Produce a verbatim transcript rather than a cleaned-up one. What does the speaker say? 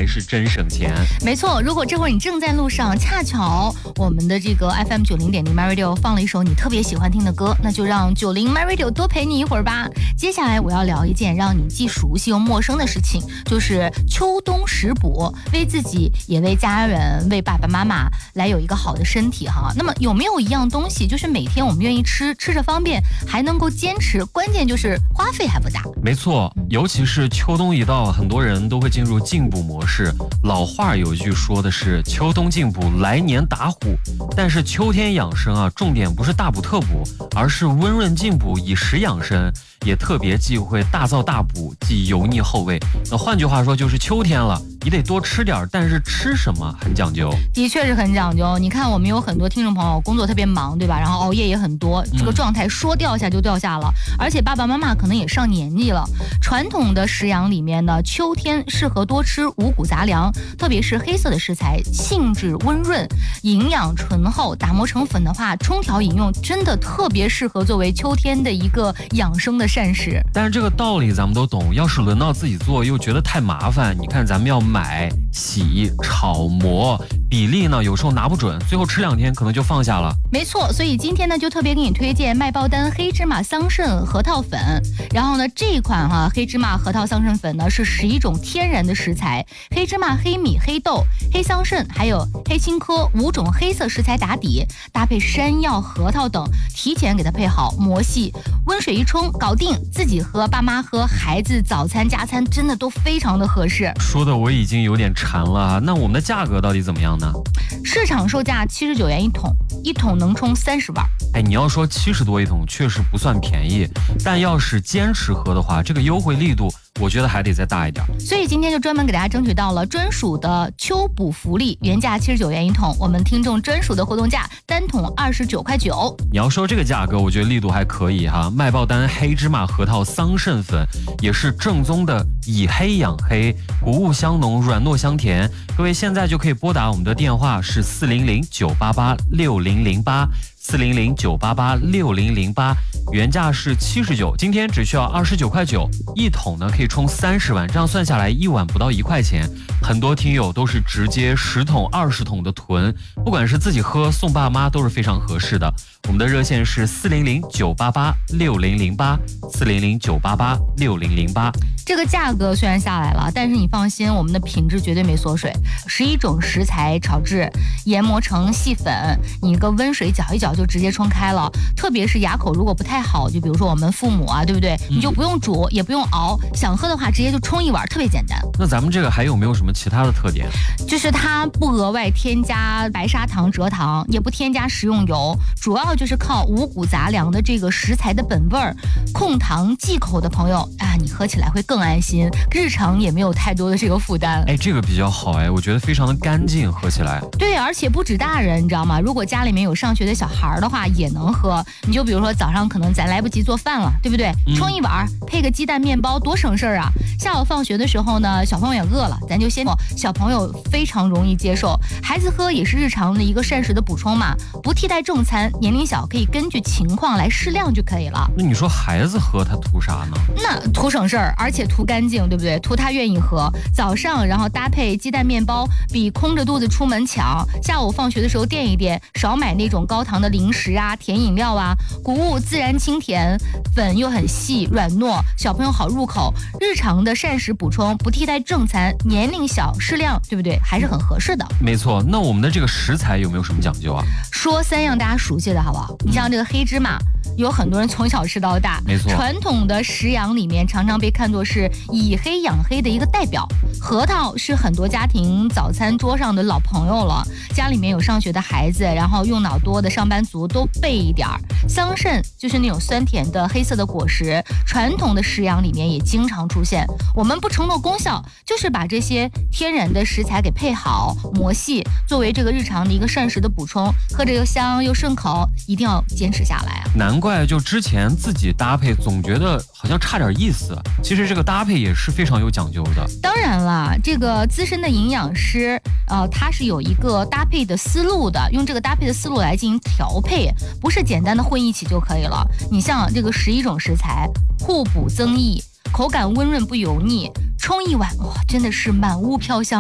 才是真省钱。 没错，如果这会儿你正在路上，恰巧我们的这个 F M 九零点零 MyRadio 放了一首你特别喜欢听的歌，那就让九零 MyRadio 多陪你一会儿吧。接下来我要聊一件让你既熟悉又陌生的事情，就是秋冬食补，为自己也为家人为爸爸妈妈来有一个好的身体哈。那么有没有一样东西，就是每天我们愿意吃，吃着方便，还能够坚持，关键就是花费还不大。 没错，尤其是秋冬一到，很多人都会进入进补模式。老话有一句说的是秋冬进补，来年打虎。但是秋天养生啊，重点不是大补特补，而是温润进补，以食养生，也特别忌讳大燥大补，忌油腻厚味。那换句话说，就是秋天了，你得多吃点，但是吃什么很讲究。 的确是很讲究。你看我们有很多听众朋友工作特别忙，对吧？然后熬夜也很多，这个状态说掉下就掉下了。嗯、而且爸爸妈妈可能也上年纪了。传统的食养里面呢，秋天适合多吃五谷杂粮，特别是黑色的食材，性质温润，营养醇厚，打磨成粉的话，冲调饮用，真的特别适合作为秋天的一个养生的膳食。 但是这个道理咱们都懂，要是轮到自己做，又觉得太麻烦。你看咱们要买、洗、炒、磨，比例呢有时候拿不准，最后吃两天可能就放下了。 没错，所以今天呢就特别给你推荐麦爆丹黑芝麻桑葚核桃粉。然后呢这一款哈、啊、黑芝麻核桃桑葚粉呢是十一种天然的食材，黑芝麻、黑米、黑豆、黑桑葚还有黑青稞五种黑色食材打底，搭配山药、核桃等，提前给它配好磨细，温水一冲搞定，自己喝、爸妈喝、孩子早餐加餐真的都非常的合适。 说的我已经有点馋了，那我们的价格到底怎么样呢？ 市场售价七十九元一桶，一桶能冲三十碗。 哎，你要说七十多一桶确实不算便宜，但要是坚持喝的话，这个优惠力度我觉得还得再大一点。 所以今天就专门给大家争取到了专属的秋补福利，原价七十九元一桶，我们听众专属的活动价，单桶二十九块九。 你要说这个价格，我觉得力度还可以哈。麦爆丹黑芝麻核桃桑葚粉也是正宗的以黑养黑，谷物香浓，软糯香甜。各位现在就可以拨打我们的电话是四零零九八八六零零八。四零零九八八六零零八，原价是七十九，今天只需要二十九块九，一桶呢可以冲三十碗，这样算下来一碗不到一块钱。很多听友都是直接十桶、二十桶的囤，不管是自己喝送爸妈都是非常合适的。我们的热线是四零零九八八六零零八，四零零九八八六零零八。 这个价格虽然下来了，但是你放心，我们的品质绝对没缩水。十一种食材炒制，研磨成细粉，你一个温水搅一搅就直接冲开了。特别是牙口如果不太好，就比如说我们父母啊，对不对？你就不用煮，也不用熬，想喝的话直接就冲一碗，特别简单。 那咱们这个还有没有什么其他的特点？ 就是它不额外添加白砂糖、蔗糖，也不添加食用油，主要就是靠五谷杂粮的这个食材的本味儿，控糖忌口的朋友啊，你喝起来会更安心，日常也没有太多的这个负担。 哎，这个比较好哎，我觉得非常的干净，喝起来。 对，而且不止大人，你知道吗？如果家里面有上学的小孩的话，也能喝。你就比如说早上可能咱来不及做饭了，对不对？ 嗯、 冲一碗，配个鸡蛋面包，多省事儿啊！下午放学的时候呢，小朋友也饿了，咱就先小朋友非常容易接受，孩子喝也是日常的一个膳食的补充嘛，不替代正餐，年龄小可以根据情况来适量就可以了。 那你说孩子喝他图啥呢？ 那图省事儿，而且图干净，对不对？图他愿意喝。早上然后搭配鸡蛋面包，比空着肚子出门强。下午放学的时候垫一垫，少买那种高糖的零食啊、甜饮料啊。谷物自然清甜，粉又很细软糯，小朋友好入口。日常的膳食补充，不替代正餐，年龄小适量，对不对？还是很合适的。 没错，那我们的这个食材有没有什么讲究啊？ 说三样大家熟悉的好不好？你像这个黑芝麻，有很多人从小吃到大， 没错。 传统的食养里面常常被看作是以黑养黑的一个代表。核桃是很多家庭早餐桌上的老朋友了，家里面有上学的孩子，然后用脑多的上班族都备一点儿。桑葚就是那种酸甜的黑色的果实，传统的食养里面也经常出现。我们不承诺功效，就是把这些天然的食材给配好磨细，作为这个日常的一个膳食的补充，喝着又香又顺口，一定要坚持下来啊！ 难怪就之前自己搭配总觉得好像差点意思，其实这个搭配也是非常有讲究的。 当然了，这个资深的营养师呃，他是有一个搭配的思路的，用这个搭配的思路来进行调配，不是简单的混一起就可以了。你像这个十一种食材，互补增益，口感温润不油腻，冲一碗哇，真的是满屋飘香。